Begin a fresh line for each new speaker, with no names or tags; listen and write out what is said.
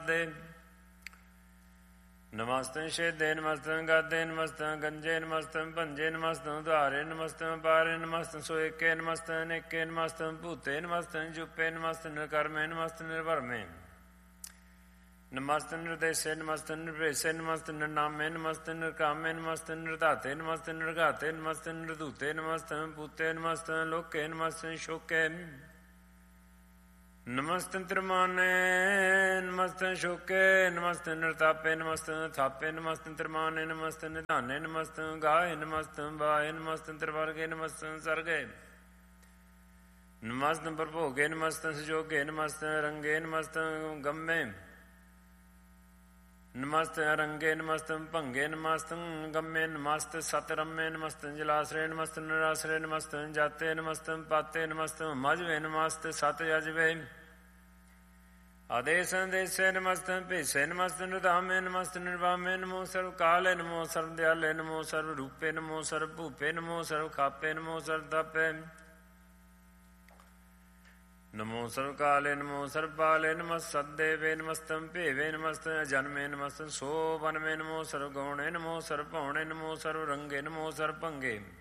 ਦੇ ਨਮਸਤੰ ਸ਼ੇਦੇ ਨਮਸਤੰ ਗਾਦੇ ਨਮਸਤੰ ਗੰਜੇ ਨਮਸਤੰ ਭੰਜੇ ਨਮਸਤੰ ਦੁਆਰੇ ਨਮਸਤੰ ਪਾਰੇ ਨਮਸਤੰ ਸੋਏਕੇ ਨਮਸਤੰ ਅਨੇਕੇ ਨਮਸਤੰ ਭੂਤੇ ਨਮਸਤੰ ਜੁਪੇ ਨਮਸਤੰ ਨਿਰਕਰਮੇ ਨਮਸਤੰ ਨਿਰਭਰਮੇ ਨਮਸਤੰ ਨਿਰਦੇਸ਼ੇ ਨਮਸਤੰ ਨਿਰਭੇਸ਼ੇ ਨਮਸਤੰ ਨਿਰਨਾਮੇ ਨਮਸਤੰ ਨਿਰਕਾਮੇ ਨਮਸਤੰ ਨਿਰਧਾਤੇ ਨਮਸਤੰ ਨਿਰਘਾਤੇ ਨਮਸਤੰ ਨਿਰਧੂਤੇ ਨਮਸਤੰ ਭੂਤੇ ਨਮਸਤੰ ਲੋਕੇ ਨਮਸਤੰ ਸ਼ੋਕੇ ਨਮਸਤੰ ਤ੍ਰਿਮਾਨੇ ਨਮਸਤੰ ਸ਼ੋਕੇ ਨਮਸਤੰ ਨਿਰਤਾਪੇ ਨਮਸਤੰ ਥਾਪੇ ਨਮਸਤੰ ਤ੍ਰਿਮਾਨੇ ਨਮਸਤੰ ਨਿਧਾਨੇ ਨਮਸਤੰ ਗਾਏ ਨਮਸਤੰ ਵਾਏ ਨਮਸਤੰ ਤ੍ਰਿਵਰਗੇ ਨਮਸਤੰ ਸਰਗੇ ਨਮਸਤੰ ਪ੍ਰਭੋਗੇ ਨਮਸਤੰ ਸਜੋਗੇ ਨਮਸਤੰ ਰੰਗੇ ਨਮਸਤੰ ਗੰਮੇ ਨਮਸਤੰ ਰੰਗੇ ਨਮਸਤੰ ਭੰਗੇ ਨਮਸਤੰ ਗੰਮੇ ਨਮਸਤੰ ਸਤਰਮੇ ਨਮਸਤੰ ਜਲਾਸਰੇ ਨਮਸਤੰ ਨਿਰਾਸਰੇ ਨਮਸਤੰ ਜਾਤੇ ਨਮਸਤੰ ਪਾਤੇ ਨਮਸਤੰ ਮਜਵੇ ਨਮਸਤੰ ਸਤ ਯਜਵੇ ਆਦੇਸੰ ਦੇਸੇ ਨਮਸਤੰ ਭੇਸੇ ਨਮਸਤੰ ਨਿਰਧਾਮੇ ਨਮਸਤੰ ਨਿਰਵਾਮੇ ਨਮੋ ਸਰਵ ਕਾਲੇ ਨਮੋ ਸਰਵ ਦਿਆਲੇ ਨਮੋ ਸਰਵ ਰੂਪੇ ਨਮੋ ਸਰਵ ਭੂਪੇ ਨਮੋ ਸਰਵ ਖਾਪੇ ਨਮੋ ਸਰਵ ਤਾਪੇ ਨਮੋ ਸਰਵ ਕਾਲੇ ਨਮੋ ਸਰਵ ਪਾਲੇ ਨਮਸਤੰ ਦੇਵੇ ਨਮਸਤੰ ਭੇਵੇ ਨਮਸਤੰ ਅਜਨਮੇ ਨਮਸਤੰ ਸੋਵਨਮੇ ਨਮੋ ਸਰਵ ਗੌਣੇ ਨਮੋ ਸਰਵ ਭਉਣੇ ਨਮੋ ਸਰਵ ਰੰਗੇ ਨਮੋ ਸਰਵ ਭੰਗੇ